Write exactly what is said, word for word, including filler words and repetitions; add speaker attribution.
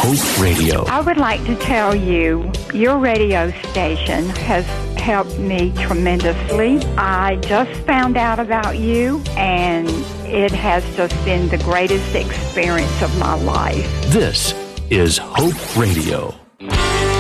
Speaker 1: Hope Radio.
Speaker 2: I would like to tell you, your radio station has helped me tremendously. I just found out about you, and it has just been the greatest experience of my life.
Speaker 1: This is Hope Radio.